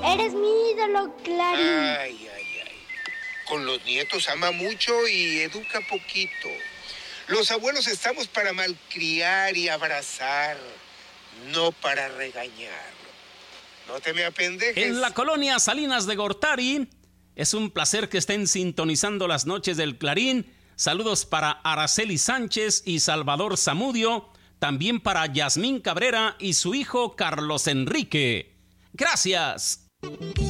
Eres mi ídolo, Clarín. Ay. Con los nietos ama mucho y educa poquito. Los abuelos estamos para malcriar y abrazar, no para regañar. No te me apendejes. En la colonia Salinas de Gortari, es un placer que estén sintonizando las noches del Clarín. Saludos para Araceli Sánchez y Salvador Zamudio, también para Yasmín Cabrera y su hijo Carlos Enrique. Gracias.